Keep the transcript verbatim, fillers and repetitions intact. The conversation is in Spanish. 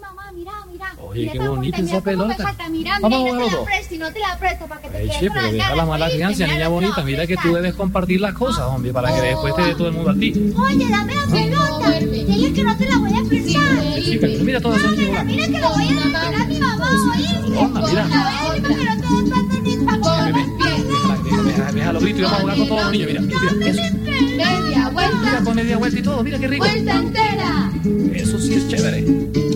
mamá, mira, mira. Oye, mira qué tan bonita mira esa cómo me pelota. falta, mira, Vamos mira, a no te jugar la los dos. presto y no te la presto para que te Eche, quedes con pero las deja ganas, la mala ¿oíste? crianza, Mira, niña no te la bonita. Mira que tú prestas. debes compartir las cosas, hombre, para que después te dé todo el mundo a ti. Oye, dame la pelota. Dile que no te la voy a prestar. Qué chica, pero mira todas esas niñas Mira, volando. mira que lo voy a dar a mi mamá, ¿oíste? Onda, mira. La voy a decir para que no te dé tanto ni para comer. Deja, deja, deja los gritos y vamos a jugar con todos los niños. Mira, mira, mira, eso. Media vuelta. Mira con media vuelta y todo. Mira qué rico. Vuelta entera. Eso sí es chévere.